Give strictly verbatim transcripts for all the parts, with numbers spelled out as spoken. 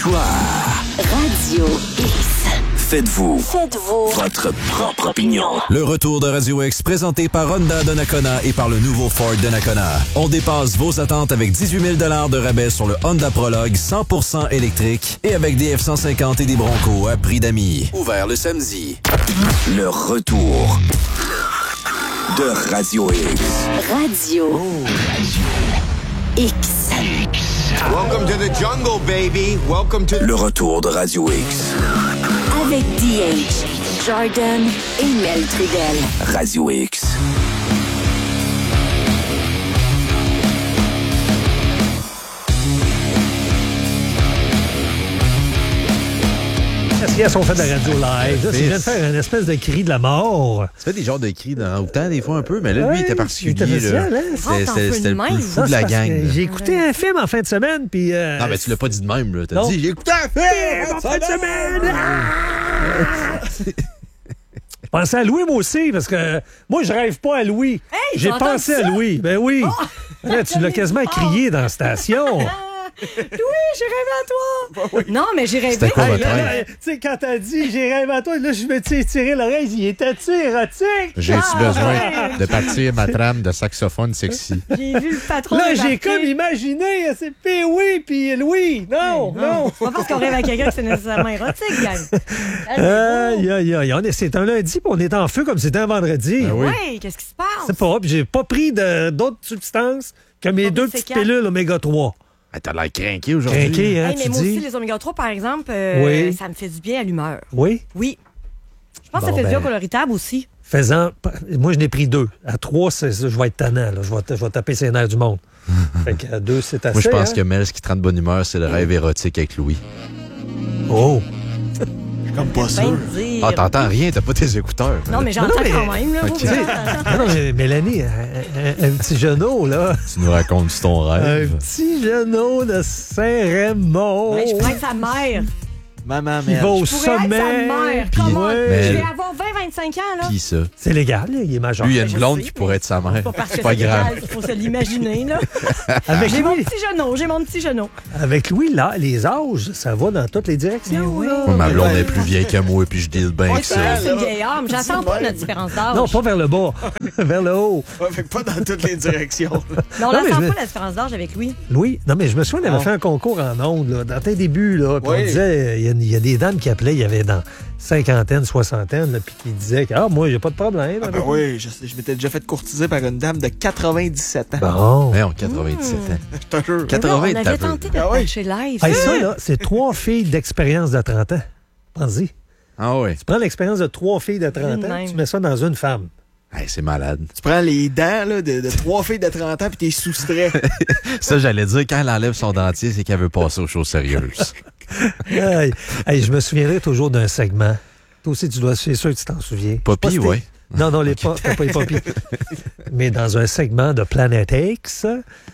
Histoire. Radio X. Faites-vous. Faites-vous. Votre propre opinion. Le retour de Radio X présenté par Honda de Nakona et par le nouveau Ford de Nakona. On dépasse vos attentes avec dix-huit mille dollars de rabais sur le Honda Prologue cent pour cent électrique et avec des F cent cinquante et des Bronco à prix d'amis. Ouvert le samedi. Le retour de Radio X. Radio Oh, Radio X. Welcome to the jungle, baby. Welcome to... Le retour de Radio X. Avec D H, Jordan et Mel Trudel. Radio X. Yes, on fait de la radio live. Là, c'est vient de faire une espèce de cri de la mort. Ça fait des genres de cris dans autant des fois un peu, mais là, lui, il était particulier. Il était spécial, là. hein? C'était, c'était, c'était le plus fou Ça, de la c'est parce gang. que là. J'ai écouté un film en fin de semaine, puis... Euh, Non, mais tu l'as pas dit de même, là. T'as Non. dit, j'ai écouté un film en fin de semaine! Ah! Je pensais à Louis, moi aussi, parce que moi, je rêve pas à Louis. Hey, J'ai j'ai pensé entendu à ça. Louis. Ben oui. Oh. Là, tu l'as quasiment crié dans la station. Oui, j'ai rêvé à toi. Non, mais j'ai rêvé. C'était quoi Hey, votre là, là, rêve? tu sais, quand t'as dit j'ai rêvé à toi, là, je me suis tiré l'oreille. Il était-tu érotique? J'ai-tu Ah, besoin ouais. de partir ma trame de saxophone sexy? J'ai vu le patron. Là, j'ai débarquer. comme imaginé, c'est P. Oui puis Louis. Non, non. C'est pas parce qu'on rêve à quelqu'un que c'est nécessairement érotique, gang. Aïe, aïe, aïe. On est- C'est un lundi, puis on est en feu comme c'était un vendredi. Ben oui. Oui, qu'est-ce qui se passe? C'est pas, puis j'ai pas pris de- d'autres substances que mes Pas deux pris petites ces quatre. pilules oméga trois. Ah, t'as l'air craqué aujourd'hui. Crinqué, hein, Hey, mais tu moi dis? aussi, les oméga trois, par exemple, euh, Oui. ça me fait du bien à l'humeur. Oui? Oui. Je pense Bon, que ça fait du bien ben. au coloritable aussi. Faisant... Moi, je n'ai pris deux. À trois, c'est- je vais être tannant. Là. Je, vais, je vais taper ses nerfs du monde. Fait qu'à deux, c'est assez. Moi, je pense hein? que Mel, ce qui te rend de bonne humeur, c'est le rêve érotique avec Louis. Oh! Comme pas Ben sûr. dire. Ah, t'entends rien, t'as pas tes écouteurs. Non, mais j'entends Non, mais- quand même. Là, Ok. faut que j'entende. Ah non, mais Mélanie, un, un- un petit genou, là. Tu nous racontes ton Un rêve. petit genou de Saint-Raymond. Ben, je pourrais être sa mère. Maman, Qui merde. va au Je pourrais être sa sommet. mère. Puis- Comment? Ouais. Je vais avoir vingt vingt-cinq ans, là. Pis ça. C'est légal, là, il est majeur. Lui, il y a Ben, une je blonde sais, qui pourrait être sa mère. C'est pas parce que C'est pas c'est grave. légal, il faut se l'imaginer, là. Avec J'ai mon lui, petit genou, j'ai mon petit genou. avec lui, là, les âges, ça va dans toutes les directions. Mais oui. là. Moi, ma blonde Ouais. est plus vieille que moi, puis je deal bien On avec sait, ça. c'est une vieille âme. J'attends pas notre différence d'âge. Non, pas vers le bas, vers le haut. Ouais, fait que pas dans toutes les directions. Mais on Non, mais n'attend je- pas la différence d'âge avec lui. Louis, non, mais je me souviens, on avait Ah. fait un concours en ondes, là, dans tes débuts, là, puis Oui. on disait, il y, a- il y a des dames qui appelaient, il y avait dans cinquantaine, soixantaine, là, puis qui disaient que, ah, moi, j'ai pas de problème. Ah ben avec oui, je, je m'étais déjà fait courtiser par une dame de quatre-vingt-dix-sept ans. Bon. Mais on quatre-vingt-dix-sept ans. Je te jure. quatre-vingts, on t'as avait peu. tenté de Ah oui. patcher live. Hey, ça, là, c'est trois filles d'expérience de trente ans. Pense-y. Ah ouais. Tu prends l'expérience de trois filles de trente Une ans, même. tu mets ça dans une femme. Hey, c'est malade. Tu prends les dents là, de, de trois filles de trente ans puis t'es soustrait. Ça, j'allais dire, quand elle enlève son dentier, c'est qu'elle veut passer aux choses sérieuses. Hey, hey, je me souviendrai toujours d'un segment. Toi aussi, tu dois, c'est sûr que tu t'en souviens. Poppy, Je sais pas si ouais. t'es- Non, non, les pas, pas les Poppy. Mais dans un segment de Planet X,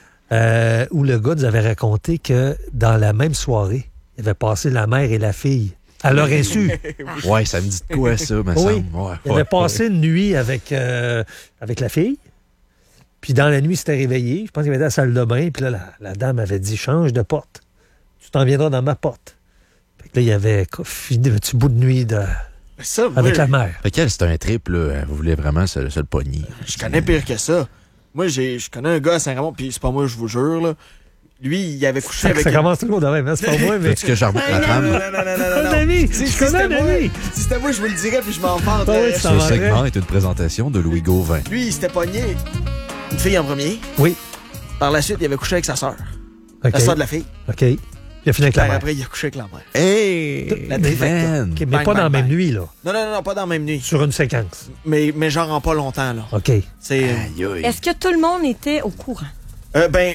euh, où le gars nous avait raconté que dans la même soirée, il avait passé la mère et la fille à leur insu. Ouais, ça me dit de quoi, ça, me Oui. semble. Ouais, Il avait ouais, passé une nuit avec, euh, avec la fille. Puis dans la nuit, il s'était réveillé. Je pense qu'il était à la salle de bain. Puis là, la, la dame avait dit, change de porte. Tu t'en viendras dans ma porte. Fait que là, il y avait quoi, fini un petit bout de nuit de, Ça, moi, avec la mère. Fait qu'elle, c'est un trip, là. Vous voulez vraiment se, se le pogner. je connais pire que ça. Moi, j'ai, je connais un gars à Saint-Raymond, puis c'est pas moi, je vous jure, là. Lui, il avait couché Ça, avec... ça commence toujours de même, hein, c'est pas moi, mais... Veux-tu que je remette ma Non, non, trame? non, non, non, non, non, Un non. ami! Si- Je si connais c'était un moi- ami! Si c'était moi, je vous le dirais, puis je m'en fente. Ah oui, là. ça Ce va vrai. segment est une présentation de Louis Gauvin. Lui, il s'était pogné une fille en premier. Oui. Par la suite, il avait couché avec sa sœur. OK. La sœur de la fille. OK. Il a fini avec la Par mère. après, il a couché avec la mère. Hey! La Mais, man! OK, mais Bang, pas bang, dans la même bang. nuit, là. Non, non, non, non, pas dans la même nuit. Sur une séquence. Mais, mais genre en pas longtemps, là. OK. C'est... Aïe, aïe. Est-ce que tout le monde était au courant? Euh, ben,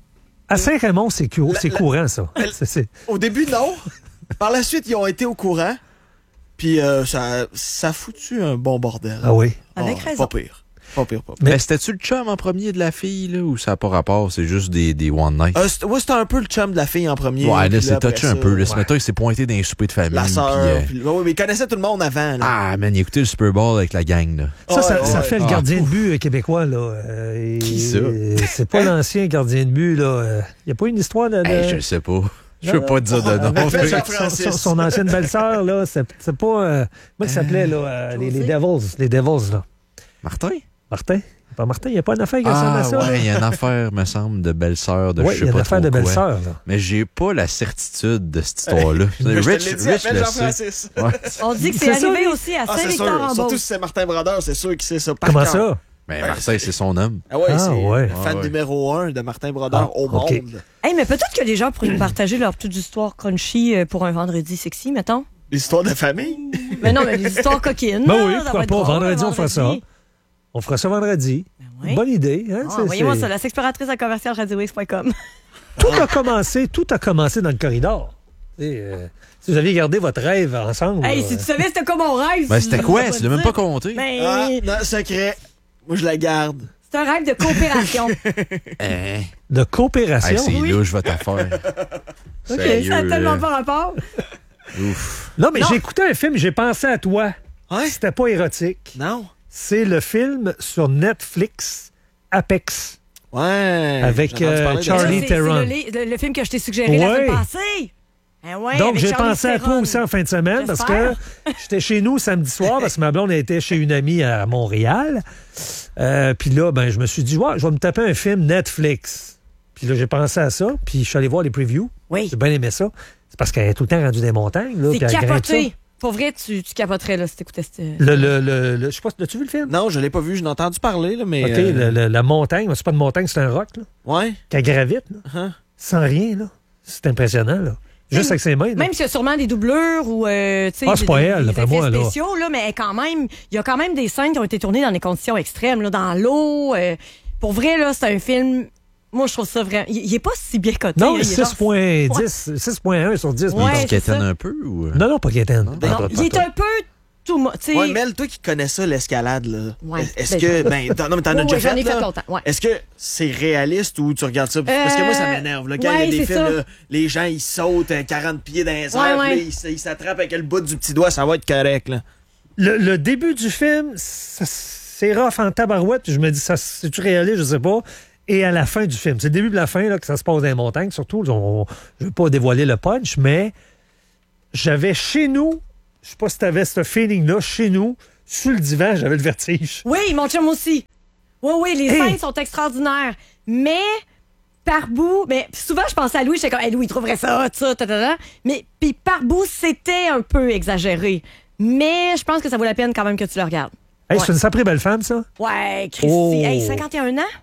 À Saint-Raymond, c'est cou- La- c'est la- courant, ça. Elle- C'est- c'est- au début, non. Par la suite, ils ont été au courant. Puis euh, ça, ça a foutu un bon bordel. Ah oui. Avec Ah, raison. Pas pire. Pas pire, pas pire. Mais c'était-tu le chum en premier de la fille, là, ou ça n'a pas rapport? C'est juste des, des one night? Euh, c'était- ouais, c'était un peu le chum de la fille en premier. ouais, puis là, c'est après touché ça, un peu. Là, ce ouais. matin, il s'est pointé dans les soupers de famille. La puis, sœur. euh, puis- ouais, ouais, mais il connaissait tout le monde avant. Là. Ah, man, il écoutait le Super Bowl avec la gang, là. Ça, ça, Ouais, ça ouais. fait le Ah. gardien de but euh, québécois, là. Euh, Qui et- ça? euh, C'est pas l'ancien gardien de but, là. Il n'y a pas une histoire de... de- Hey, je le sais pas. Je veux pas te dire de nom. Avec Fais son- Jean-Francis. son, son ancienne belle-sœur, là, c'est, c'est pas... Euh, comment il s'appelait, là, euh, les, les Devils, les Devils, là. Martin? Martin? Pas Martin, il n'y a pas une affaire qui ressemble Ah, à ça? ouais, il y a une affaire, me semble, de belle-sœur, de Oui, je il y sais a une pas affaire trop de quoi. belle-sœur, là. Mais j'ai pas la certitude de cette histoire-là. Je te l'ai Rich, dit, Rich appelle le sait. Jean-Francis. Ouais. On dit que c'est, C'est ça, arrivé lui. aussi à Ah, c'est sûr. Saint-Victor-en-Beauce. Surtout si c'est Martin Brodeur, c'est sûr qu'il sait ça par Comment cœur. ça? Mais Martin, c'est son homme. Ah ouais, Ah, c'est ouais. le fan Ah, ouais. numéro un de Martin Brodeur Ah, au ok. monde. Hey, mais peut-être que les gens pourraient nous partager leur petite histoire crunchy euh, pour un vendredi sexy, mettons. L'histoire de famille. Mais non, mais les histoires coquines. Ben là, oui, ça pourquoi va être pas. drôle, Vendredi, un on fera ça. vendredi. On fera ça vendredi. oui. Bonne idée. Hein? Ah, C'est- envoyez-moi c'est- ça, la sexploratrice à commercial radiox point com. Tout a commencé, tout a commencé dans le corridor. Tu sais, euh, si vous aviez gardé votre rêve ensemble. Hey, là, si tu savais c'était quoi mon rêve. Ben, tu c'était l'as quoi? pas Tu l'as même dit. pas compté. Ben, Ah, non, secret. Moi, je la garde. c'est un rêve de coopération. Hein? de Hey, coopération. c'est Oui. louche, votre affaire. Ça Sérieux, a tellement là. pas rapport. Ouf. Non, mais Non. j'ai écouté un film, j'ai pensé à toi. Ouais? C'était pas érotique. Non? C'est le film sur Netflix, Apex. Ouais. Avec, j'ai entendu euh, parler de Charlie Ça, ça. c'est- c'est Theron. le, li- le- le film que je t'ai suggéré la Ouais. semaine passée. Ah ouais, Donc, avec j'ai Charlie pensé à toi Theron. aussi en fin de semaine parce que J'espère. j'étais chez nous samedi soir parce que ma blonde était chez une amie à Montréal. Euh, puis là, ben, je me suis dit, ouais, je vais me taper un film Netflix. Puis là, j'ai pensé à ça. Puis je suis allé voir les previews. Oui. J'ai bien aimé ça. C'est parce qu'elle est tout le temps rendue des montagnes. Là, C'est puis elle grimpe ça. capoté. Pour vrai, tu, tu capoterais là, si t'écoutais ce... Le, le, le, le- je sais pas, as-tu vu le film? Non, je l'ai pas vu, j'en ai entendu parler, là, mais. OK, euh, le- le- la montagne, c'est pas une montagne, c'est un roc, là, Ouais. qu'elle gravite, là, Hein? sans rien, là. C'est impressionnant, là. Juste avec ses mains, là. Même s'il y a sûrement des doublures ou euh, tu sais, Ah, c'est des- pas des- elle, des d'après effets moi, là. spéciaux, là, mais quand même, il y a quand même des scènes qui ont été tournées dans des conditions extrêmes, là, dans l'eau. euh, pour vrai, là, c'est un film. Moi, je trouve ça vraiment. Il, il est pas si bien coté. Non, là, il est genre- six virgule dix, six virgule un sur dix. Ouais, mettons. Tu c'est quétaines ça. un peu ou. Non, non, pas Gaëtan. Non, il est un peu tout. mo- tu sais- Ouais, Mel, toi qui connais ça, l'escalade, là. Ouais. Est-ce Ben, que. Ben, t'en- non, mais t'en as Oui, déjà oui, j'en ai fait. fait là. longtemps, ouais. Est-ce que c'est réaliste ou tu regardes ça? Parce que moi, ça Euh, m'énerve. Là, quand ouais, il y a des c'est films, ça. là, les gens, ils sautent à quarante pieds dans les airs, Ouais, puis là, ouais. ils s- ils s'attrapent avec le bout du petit doigt, ça va être correct, là. Le, le début du film, ça- c'est rough en tabarouette. Je me dis, ça, c'est-tu réaliste? Je sais pas. Et à la fin du film, c'est le début de la fin là, que ça se passe dans les montagnes, surtout. On, je veux pas dévoiler le punch, mais j'avais chez nous, je sais pas si t'avais ce feeling-là, chez nous, sur le divan, j'avais le vertige. Oui, mon chum aussi. Oui, oui, les Hey. scènes sont extraordinaires. Mais, par bout, mais souvent, je pensais à Louis, j'étais comme, hey, Louis, il trouverait ça, ça, ta, ta, ta. Mais, puis par bout, c'était un peu exagéré. Mais je pense que ça vaut la peine quand même que tu le regardes. Hey, Ouais. c'est une sacrée belle femme, ça? Ouais, Christy. Oh. Hey, cinquante et un ans?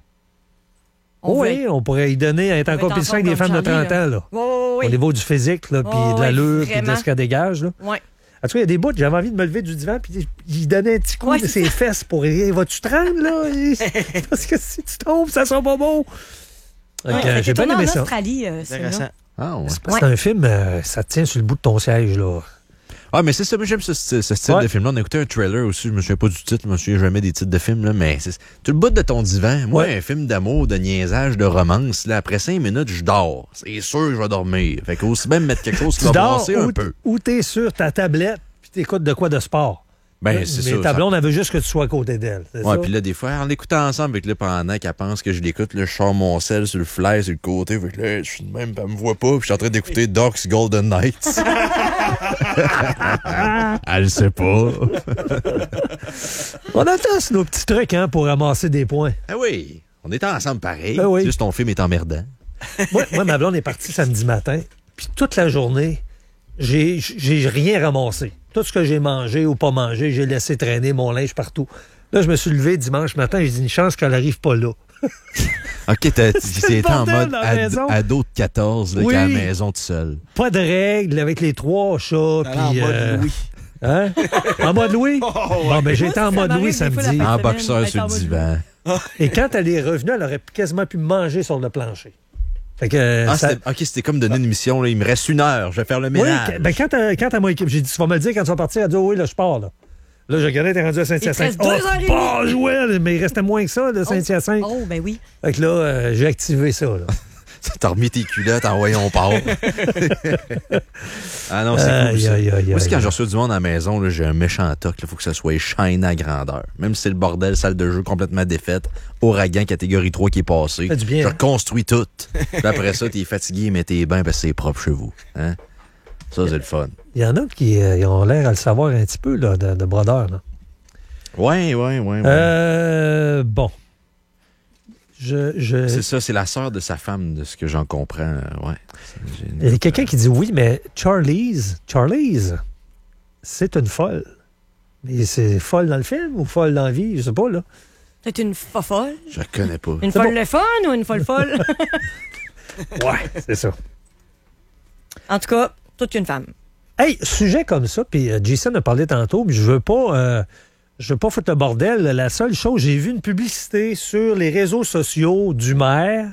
On Oui, veut- on pourrait y donner à être en on veut être compétition avec en des forme femmes de comme trente Charlie, ans, là. Oui, oui, Au oui. niveau du physique, là, puis Oh, de oui, l'allure, puis de vraiment. ce qu'elle dégage, là. Ouais. En tout cas, il y a des bouts, j'avais envie de me lever du divan, puis il donnait un petit coup Ouais, de c'est ses fesses pour dire, vas-tu te rendre, là? Parce que si tu tombes, ça sera pas beau. Ouais, Donc, ça a euh, été j'ai bien tourné en aimé ça. Australie, euh, celui-là. Intéressant. Ah, ouais. C'est parce que c'est un film, euh, ça te tient sur le bout de ton siège, là. Ah, mais c'est ça, moi j'aime ce, ce- ce style Ouais. de film-là. On a écouté un trailer aussi, je me souviens pas du titre, je me souviens jamais des titres de films, là, mais c'est tout le bout de ton divan. Moi, Ouais. un film d'amour, de niaisage, de romance, là, après cinq minutes, je dors. C'est sûr que je vais dormir. Fait qu'aussi bien me mettre quelque chose qui Tu va dors brasser un ou, peu. ou t'es sur ta tablette, puis t'écoutes de quoi de sport. Ben, c'est Mais ça. ta ça- blonde, elle veut juste que tu sois à côté d'elle. c'est Ouais, ça? puis là, des fois, en l'écoutant ensemble, avec là, pendant qu'elle pense que je l'écoute, là, je sors mon sel sur le fly, sur le côté, fait que là, je suis de même, puis elle me voit pas, puis je suis en train d'écouter Doc's Golden Knights. Elle le sait pas. On a tous nos petits trucs, hein, pour ramasser des points. Ah oui, on est ensemble pareil. Ben oui. Juste ton film est emmerdant. moi, moi, ma blonde est partie samedi matin, puis toute la journée, j'ai j'ai rien ramassé. Tout ce que j'ai mangé ou pas mangé, j'ai laissé traîner mon linge partout. Là, je me suis levé dimanche matin, j'ai dit une chance qu'elle n'arrive pas là. OK, t'as- c'était en bordel mode dans la ad- maison. ado de quatorze, là, Oui. qui est à la maison tout seul. Pas de règles avec les trois chats. T'allais en puis, mode euh, Louis. Hein? En mode Louis? Bon, ben j'étais en Moi, mode ça Louis m'arrive des fois, la samedi. fin de En semaine, boxeur être sur en le mode divan. Et quand elle est revenue, elle aurait quasiment pu me manger sur le plancher. Fait que, euh, Ah, ça- c'était- OK, c'était comme donner une mission. Là. Il me reste une heure. Je vais faire le Oui, ménage. que- ben quand, elle- quand elle m'a équipé, j'ai dit, tu vas me le dire quand tu vas partir. Elle a dit, oh oui, là, je pars, là. Là, je regardais, t'es rendu à Saint-Hyacinthe. Il te reste deux heures et demie. Oh, jouet, mais il restait moins que ça, de Saint-Hyacinthe. Oh, ben oui. Fait que là, euh, j'ai activé ça, là. T'as remis tes culottes en voyant part. Ah non, c'est Aïe, cool, ça. aïe, aïe, Moi, c'est aïe, quand aïe. je reçois du monde à la maison, là, j'ai un méchant toc. Il faut que ça soit shine à grandeur. Même si c'est le bordel, salle de jeu complètement défaite, ouragan catégorie trois qui est passé. Fait du bien, Je hein? reconstruis tout. Puis après ça, t'es fatigué, mais t'es bien parce que c'est propre chez vous. Hein? Ça, c'est le fun. Il y en a qui euh, ils ont l'air à le savoir un petit peu, là, de, de brodeur. Là. Ouais, ouais, ouais. ouais. Euh, bon. Je, je... C'est ça, c'est la sœur de sa femme, de ce que j'en comprends. euh, Ouais. C'est- j'ai une- Il y a quelqu'un qui dit oui, mais Charlize, Charlize, c'est une folle. Mais c'est folle dans le film ou folle dans la vie? Je sais pas, là. C'est une fofolle. Je la connais pas. Une C'est folle bon. le fun ou une folle folle? Ouais, c'est ça. En tout cas, toute une femme. Hey, sujet comme ça, puis euh, Jason a parlé tantôt, puis je veux pas... euh, Je veux pas foutre le bordel. La seule chose, j'ai vu une publicité sur les réseaux sociaux du maire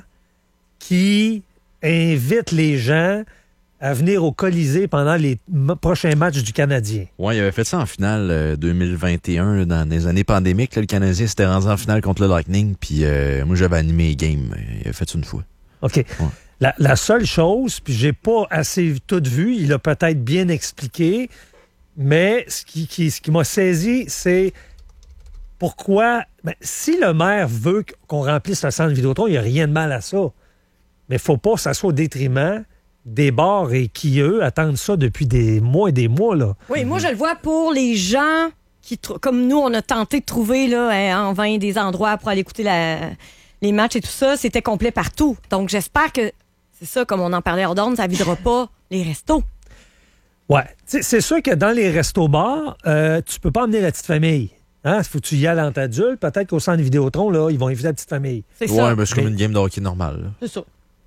qui invite les gens à venir au Colisée pendant les m- prochains matchs du Canadien. Ouais, il avait fait ça en finale euh, deux mille vingt et un, là, dans les années pandémiques. Là, le Canadien s'était rendu en finale contre le Lightning, puis euh, moi, j'avais animé les games. Il avait fait ça une fois. OK. La, la seule chose, puis j'ai pas assez tout vu, il a peut-être bien expliqué, mais ce qui, qui- ce qui m'a saisi, c'est pourquoi... Ben, si le maire veut qu'on remplisse le centre Vidéotron, il n'y a rien de mal à ça. Mais il ne faut pas que ça soit au détriment des bars et qui, eux, attendent ça depuis des mois et des mois. Là. Oui, moi, je le vois pour les gens qui, tr- comme nous, on a tenté de trouver là, hein, en vain des endroits pour aller écouter la- les matchs et tout ça. C'était complet partout. Donc, j'espère que c'est ça, comme on en parlait hors d'onde, ça ne videra pas les restos. Ouais. T'sais, c'est sûr que dans les restos-bars, euh, tu peux pas emmener la petite famille. Hein? Faut que tu y ailles en adulte. Peut-être qu'au centre Vidéotron, là, ils vont inviter la petite famille. C'est Ouais, ça. ben, c'est comme Mais- une game de hockey normale. là. C'est ça.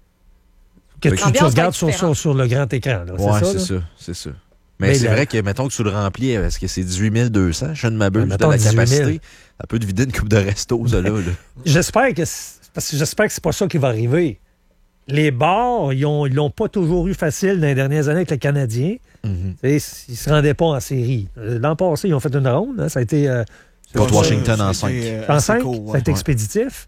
Que tu, tu L'ambiance va regardes être sur, sur, différente. sur le grand écran. Là. Ouais, c'est c'est ça. là? ça, c'est ça. Mais, Mais c'est la- vrai que, mettons que tu le remplis, est-ce que c'est dix-huit mille deux cents? Je ne m'abuse Ouais, de mettons la dix-huit mille. capacité. Ça peut te vider une coupe de resto, ça, là. là. J'espère que c'est- parce que j'espère que c'est pas ça qui va arriver. Les bars, ils ont, ils l'ont pas toujours eu facile dans les dernières années avec le Canadien. Mhm. Tu sais, ils se rendaient pas en série. Euh, L'an passé, ils ont fait une ronde. hein. Ça a été euh, Contre ça, Washington en C'était, cinq. euh, en assez cinq. court, Ça a ouais. été expéditif.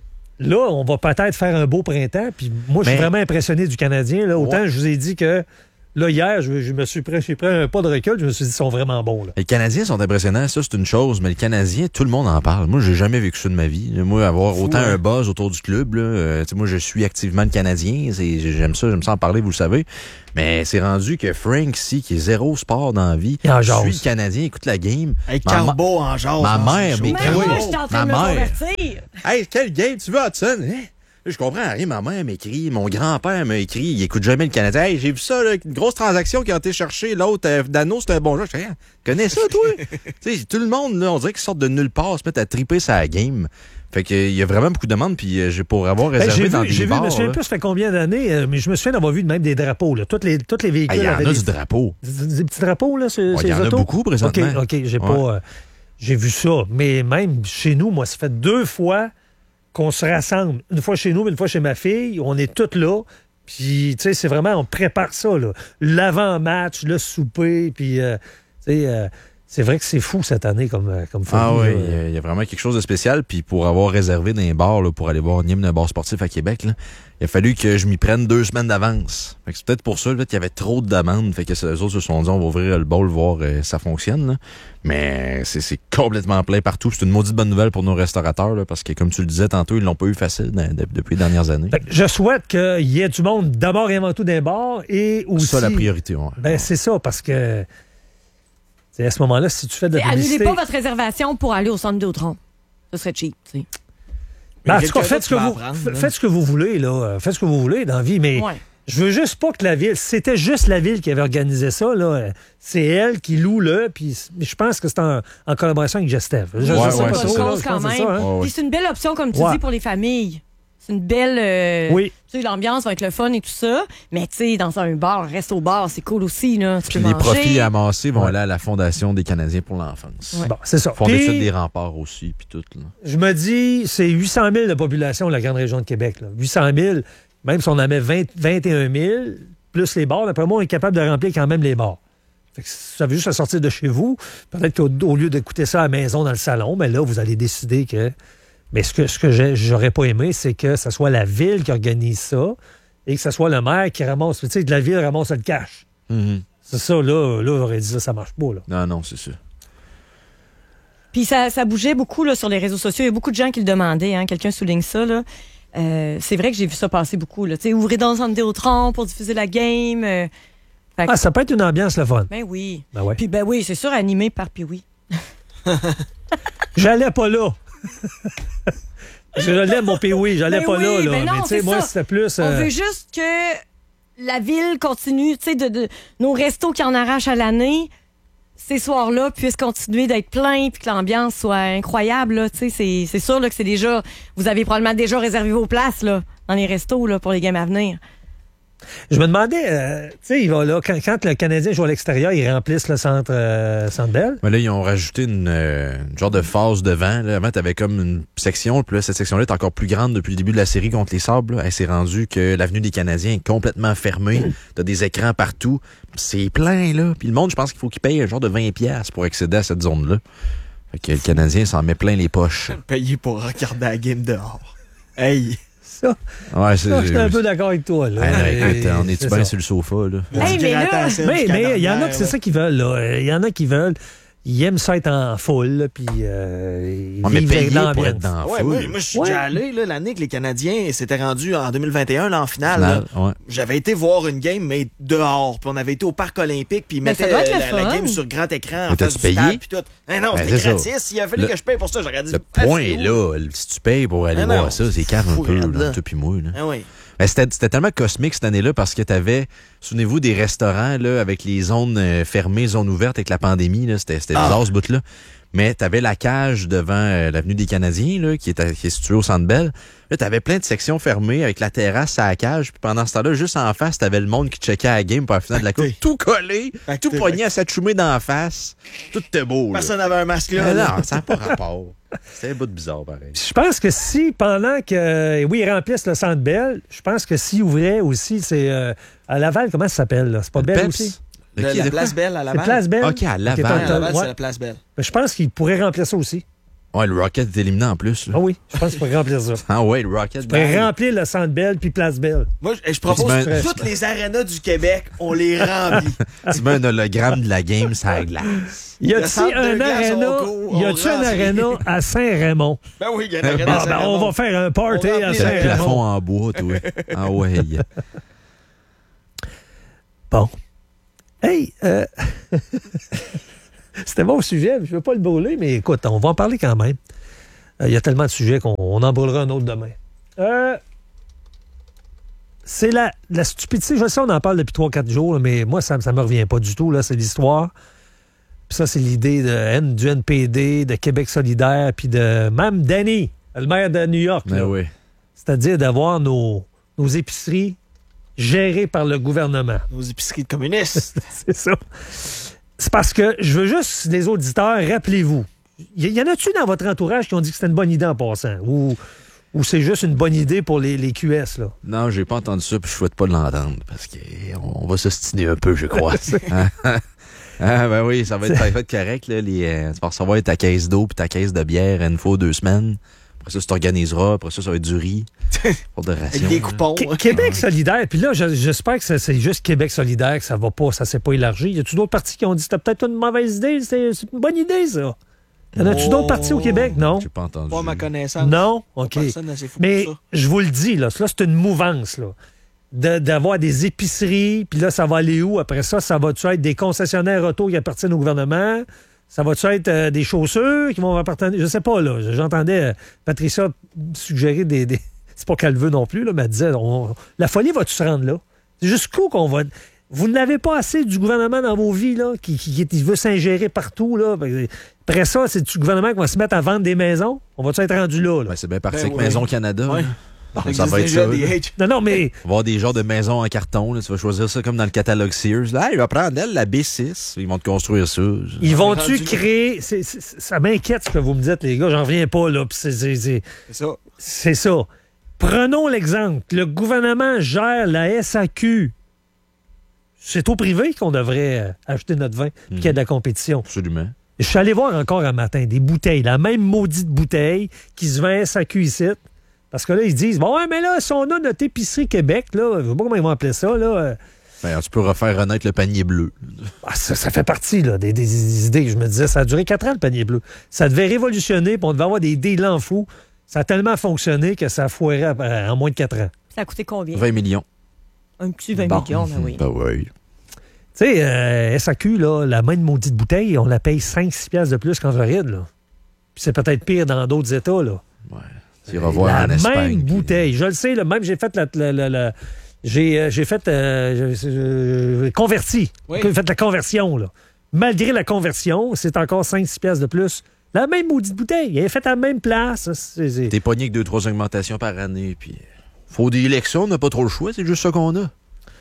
Là, on va peut-être faire un beau printemps. Puis moi, je suis Mais- vraiment impressionné du Canadien. Là. Autant je vous ai dit que là, hier, je, je me suis pris, j'ai pris un pas de recul. Je me suis dit, ils sont vraiment bons. Là. Les Canadiens sont impressionnants, ça c'est une chose, mais le Canadien, tout le monde en parle. Moi, j'ai jamais vécu ça de ma vie. Moi, avoir Fou, autant hein? un buzz autour du club, là, euh, tu sais, moi, je suis activement le Canadien. c'est- J'aime ça, j'aime ça en parler, vous le savez. Mais c'est rendu que Frank, si, qui est zéro sport dans la vie, Il en je jase. suis le Canadien, écoute la game. Avec Ma- Carbo en genre. ma dans mère, ce mais show. Même Ben moi, oui. j'étais en train de Ma me mère. convertir. Hey, quelle game tu veux, Hudson? Hein? Là, je comprends rien. Ma mère m'écrit, mon grand-père m'a écrit, il écoute jamais le Canadien. Hey, j'ai vu ça, là, une grosse transaction qui a été cherchée. L'autre, euh, Dano, c'était un bon jeu. Je dis, rien. Connais ça, toi? Tu sais, tout le monde, là, on dirait qu'ils sortent de nulle part, se mettent à triper sa game. Fait que, il y a vraiment beaucoup de demandes, puis euh, j'ai pour avoir Ben, réservé j'ai dans vu, des j'ai vu, je bars. me souviens là. plus, ça fait combien d'années, euh, mais je me souviens d'avoir vu même des drapeaux. Là. Toutes les, toutes les véhicules Hey, il y en avaient a des, du drapeau. des, des petits drapeaux, là, sur Ouais, ces il y en a autos? beaucoup, présentement. OK, OK, j'ai Ouais. pas... euh, j'ai vu ça. Mais même chez nous, moi, ça fait deux fois qu'on se rassemble. Une fois chez nous, une fois chez ma fille. On est toutes là. Puis, tu sais, c'est vraiment... On prépare ça, là. L'avant-match, le souper, puis... euh, tu sais... euh, c'est vrai que c'est fou cette année comme, euh, comme Ah folie, oui, là. il y a- il y, a vraiment quelque chose de spécial. Puis pour avoir réservé dans les bars, là, pour aller voir Nîmes d'un bar sportif à Québec, là, il a fallu que je m'y prenne deux semaines d'avance. Fait que c'est peut-être pour ça là, qu'il y avait trop de demandes. Fait que les autres se sont dit, on va ouvrir le bowl, voir euh, ça fonctionne. Là. Mais c'est, c'est complètement plein partout. C'est une maudite bonne nouvelle pour nos restaurateurs, là, parce que comme tu le disais tantôt, ils l'ont pas eu facile dans- de- depuis les dernières années. Fait que je souhaite qu'il y ait du monde d'abord et avant tout d'un bar et aussi... C'est ça la priorité. Ouais. Ben, c'est ça, parce que... c'est à ce moment-là, si tu fais de la Annulez publicité... pas votre réservation pour aller au centre Vidéotron. Ce serait cheap, tu sais. Ben, en Mais tout cas, quelqu'un faites ce, que d'autre vous, va apprendre, f- là. faites ce que vous voulez, là. Euh, Faites ce que vous voulez dans la vie, mais Ouais. je veux juste pas que la ville... C'était juste la ville qui avait organisé ça, là. Euh, C'est elle qui loue le, puis c- je pense que c'est en, en collaboration avec Gestev. Je, je Ouais, sais ouais, pas c'est trop, ça. là, je Quand pense que c'est même. ça, hein. Ouais, ouais. Puis c'est une belle option, comme tu Ouais. dis, pour les familles. C'est une belle... euh, Oui. Tu sais, l'ambiance va être le fun et tout ça. Mais tu sais, dans un bar, reste au bar, c'est cool aussi, là. Tu Puis peux les manger. profits amassés vont Ouais. aller à la Fondation des Canadiens pour l'enfance. Ouais. Bon, c'est ça. Ils font Puis, d'études des remparts aussi, puis tout. Là. je me dis, c'est huit cent mille de population, la grande région de Québec. Là. huit cent mille, même si on en met vingt, vingt et un mille, plus les bars, d'après moi, on est capable de remplir quand même les bars. Fait que ça veut juste à sortir de chez vous. Peut-être qu'au au lieu d'écouter ça à la maison, dans le salon, mais là, vous allez décider que... Mais ce que, ce que j'ai- j'aurais pas aimé, c'est que ce soit la ville qui organise ça, et que ce soit le maire qui ramasse, tu sais, de la ville ramasse le cash. Mm-hmm. C'est ça, là, là, on aurait dit ça, ça marche pas, là. Non, non, c'est ça. Puis ça, ça bougeait beaucoup là, sur les réseaux sociaux. Il y a beaucoup de gens qui le demandaient. Hein. Quelqu'un souligne ça. Là. Euh, c'est vrai que j'ai vu ça passer beaucoup. Là. T'sais, ouvrez dans un Vidéotron pour diffuser la game. Euh, fait que- Ah, ça peut être une ambiance, le fun. Ben oui. Ben ouais. Puis ben oui, c'est sûr, animé par Pee-Wee. J'allais pas là. Je l'aime, mon Pee-Wee, j'allais Ben pas oui, là, là. ben non, Mais tu sais, c'est moi, ça. c'était plus... On euh, veut juste que la ville continue, tu sais, de, de nos restos qui en arrachent à l'année, ces soirs-là puissent continuer d'être pleins puis que l'ambiance soit incroyable. Là, tu sais, c'est, c'est sûr là, que c'est déjà... Vous avez probablement déjà réservé vos places là, dans les restos là, pour les games à venir. Je me demandais, euh, tu sais, il va là, quand, quand le Canadien joue à l'extérieur, ils remplissent le centre, euh, centre Bell. Mais là, ils ont rajouté une, euh, une genre de phase devant. Là. Avant, t'avais comme une section, puis là, cette section-là est encore plus grande depuis le début de la série contre les Sabres. Là. Elle s'est rendue que l'avenue des Canadiens est complètement fermée. T'as des écrans partout. C'est plein, là. Puis le monde, je pense qu'il faut qu'il paye un genre de vingt piastres pour accéder à cette zone-là. Fait que le Canadien s'en met plein les poches. Payé pour regarder la game dehors. Hey! Ça, Ouais, c'est... ça, je suis un peu d'accord avec toi. Là. Hey, là, Et- écoute, on est-tu c'est bien ça. sur le sofa, là? Hey, mais là- Mais mais il y en a que c'est ça qu'ils veulent. Là. Il y en a qui veulent. Ils aiment ça être en foule, là, puis euh, ils On met vivent payé l'ambiance. pour être dans la Ouais, foule. moi, moi, je suis Ouais. déjà allé là, l'année que les Canadiens s'étaient rendus en deux mille vingt et un là, en finale. Final, là. ouais. J'avais été voir une game, mais dehors. Puis on avait été au parc olympique, puis ils Ben, ça mettaient doit être euh, le la, la fun. game sur grand écran. Mais En face t'as-tu du payé? stade, puis tout. Hein, non, Ben, c'était c'est ça. gratis. Il a fallu Le- que je paye pour ça. J'aurais dit. Le Ah, point c'est est où? là. Si tu payes pour aller Ah voir non, ça, c'est cave un fou, peu, raide, là, là. toi puis moi. Là. Ah oui. Ben, c'était, c'était tellement cosmique cette année-là parce que t'avais, souvenez-vous, des restaurants là, avec les zones euh, fermées, zones ouvertes avec la pandémie. Là, c'était c'était Ah. bizarre ce bout-là. Mais t'avais la cage devant euh, l'avenue des Canadiens là, qui, est, à- qui est située au Centre Bell. Là, t'avais plein de sections fermées avec la terrasse à la cage. Puis pendant ce temps-là, juste en face, t'avais le monde qui checkait à la game pour la finale de la coupe. Pacté. Tout collé, Pacté, tout pogné pacté. à s'atchoumer dans la face. Tout était beau. Là. Personne n'avait un masque là. Mais là. non, ça n'a pas rapport. C'était un bout de bizarre, pareil. Je pense que si, pendant que, oui, ils remplissent le centre Bell, je pense que s'ils ouvraient aussi, c'est euh, à Laval, comment ça s'appelle? Là? C'est pas Bell aussi? Le Le- qui, la de quoi? place Belle à C'est Laval. Place Bell? Ok, à Laval. Qui est Ouais, en- à Laval, ouais. c'est la place Belle. Mais je pense qu'ils pourraient remplir ça aussi. Ouais, le Rocket est éliminé en plus. Là. Ah oui, je pense qu'ils pourraient remplir ça. Ah ouais, le Rocket. Ils pourraient remplir le centre Bell puis Place Bell. Moi, je, je propose Ben, que toutes les arénas du Québec, on les remplit. Tu mets un hologramme de la game sur la glace. Y a-t-il Le centre un de glace aréna, au cours, y on a-tu un rentre. aréna à Saint-Raymond? Ben oui, il y a une arena Ah, à ben, on Saint-Raymond. va faire un party On à remplit C'est le Saint-Raymond. plafond en bois, toi. Ah ouais. Bon. Hey, euh... c'était mon sujet, je ne veux pas le brûler, mais écoute, on va en parler quand même. Il y a tellement de sujets qu'on on en brûlera un autre demain. Euh, c'est la, la stupidité. Je sais, on en parle depuis trois quatre jours, là, mais moi, ça ne me revient pas du tout. Là, c'est l'histoire. Puis ça, c'est l'idée de, N- du N P D, de Québec solidaire, puis de même Danny, le maire de New York. Mais là. oui. C'est-à-dire d'avoir nos, nos épiceries gérées par le gouvernement. Nos épiceries de communistes. C'est ça. C'est parce que je veux juste, les auditeurs, rappelez-vous. Y, y en a-tu dans votre entourage qui ont dit que c'était une bonne idée en passant? Ou, ou c'est juste une bonne idée pour les, les Q S, là? Non, j'ai pas entendu ça, puis je souhaite pas l'entendre, parce qu'on va s'ostiner un peu, je crois. ah, ben oui, ça va être, ça va être correct, là. Les, euh, tu vas recevoir ta caisse d'eau puis ta caisse de bière une fois deux semaines. Après ça, tu t'organiseras. Après ça, ça va être du riz. Pour de rations. Avec des là. coupons. Qu- Québec solidaire, puis là, je- j'espère que c'est- c'est juste Québec solidaire, que ça va pas, ça s'est pas élargi. Y a-tu d'autres partis qui ont dit que c'était peut-être une mauvaise idée? C'est c'est une bonne idée, ça. Y en a-tu Oh. d'autres partis au Québec? Non? J'ai pas entendu. Pas à ma connaissance. Non? OK. Personne n'a assez fou Mais pour ça. je vous le dis, là, là c'est une mouvance, là. De- D'avoir des épiceries, puis là, ça va aller où? Après ça, ça va-tu être des concessionnaires auto qui appartiennent au gouvernement? Ça va-tu être euh, des chaussures qui vont appartenir? Je sais pas, là. J'entendais euh, Patricia suggérer des... des- C'est pas qu'elle veut non plus, là, mais elle disait, on- la folie va-tu se rendre là? C'est jusqu'où qu'on va... Vous n'avez pas assez du gouvernement dans vos vies, là, qui, qui, qui veut s'ingérer partout, là. Après ça, c'est du gouvernement qui va se mettre à vendre des maisons? On va-tu être rendu là, là? Ben, c'est bien parti Ben avec oui. Maison Canada. Ouais. là. Ça Ça va être existe ça. déjà, là. des H. Non, non, mais... On va avoir des genres de maisons en carton. Là. Tu vas choisir ça comme dans le catalogue Sears. Là, il va prendre, elle, la B six. Ils vont te construire ça. Ils vont-tu rendu là. créer... c'est- c'est- ça m'inquiète ce que vous me dites, les gars. J'en reviens pas, là. Puis c'est- c'est- c'est- C'est ça. C'est ça. Prenons l'exemple. Le gouvernement gère la S A Q. C'est au privé qu'on devrait euh, acheter notre vin puis qu'il y a de la compétition. Absolument. Je suis allé voir encore un matin des bouteilles, la même maudite bouteille qui se vend à S A Q ici, Parce que là, ils disent, bon, ouais, mais là, si on a notre épicerie Québec, là, je sais pas comment ils vont appeler ça, là. euh, Ben, tu peux refaire renaître le panier bleu. ah, ça, ça fait partie là, des, des- des idées que je me disais. Ça a duré quatre ans, le panier bleu. Ça devait révolutionner, puis on devait avoir des deals fous. Ça a tellement fonctionné que ça a foiré à- en moins de quatre ans. Ça a coûté combien? vingt millions. Un petit vingt Bon. millions, ben oui. Ben oui. Tu sais, euh, S A Q, là, la même maudite bouteille, on la paye cinq six piastres de plus qu'en Floride. Là. Puis c'est peut-être pire dans d'autres États. Là. Ouais. Tu iras voir la en même Espagne. puis- bouteille. Je le sais, là, même j'ai fait la... la- la- la- j'ai, euh, j'ai fait... euh, j'ai- j'ai converti. Oui. J'ai fait la conversion. Là. Malgré la conversion, c'est encore cinq six piastres de plus. La même maudite bouteille. Elle est faite à la même place. C'est- c'est- T'es pogné avec deux, trois augmentations par année, puis faut des élections, on n'a pas trop le choix, c'est juste ça qu'on a.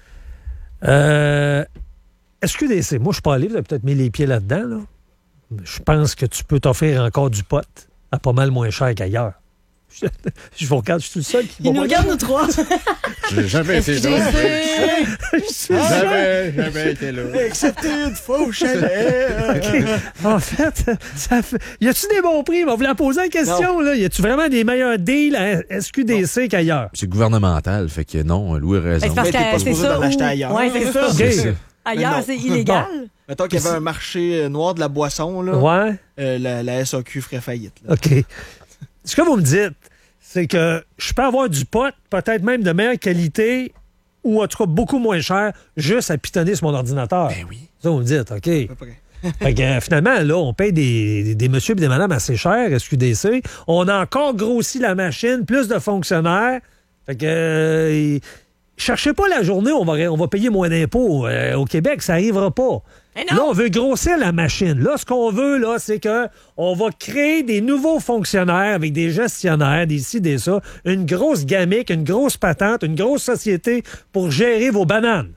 Euh, S Q D C, moi, je suis pas allé, vous avez peut-être mis les pieds là-dedans. Là. Je pense que tu peux t'offrir encore du pot à pas mal moins cher qu'ailleurs. Je, je vous regarde, je suis tout seul qui Il nous regarde, nous trois. J'ai jamais été là. Jamais, jamais été là. Excepté une fois au chalet. En fait, ça fait... y a-tu des bons prix? On va vous la poser la question. Là. Y a-tu vraiment des meilleurs deals à S Q D C qu'ailleurs? C'est gouvernemental, fait que non, Louis a raison. Ben, c'est parce Mais t'es que pas c'est supposé ça. d'en où- acheter ailleurs. Ouais, c'est ça. OK. C'est ça. Ailleurs, Mais non. c'est illégal. Mettons qu'il y avait un marché euh, noir de la boisson, là, Ouais, euh, la, la S A Q ferait faillite. Là. OK. Ce que vous me dites, c'est que je peux avoir du pot, peut-être même de meilleure qualité, ou en tout cas beaucoup moins cher, juste à pitonner sur mon ordinateur. Ben oui. Ça, vous me dites, OK. À peu près. Fait que, euh, finalement, là, on paye des, des, des messieurs et des madames assez chers, S Q D C. On a encore grossi la machine, plus de fonctionnaires. Fait que, euh, cherchez pas la journée où on va, on va payer moins d'impôts euh, au Québec, ça arrivera pas. Eh non! Là, on veut grossir la machine. Là, ce qu'on veut, là, c'est que on va créer des nouveaux fonctionnaires avec des gestionnaires, des ci, des ça, une grosse gamique, une grosse patente, une grosse société pour gérer vos bananes.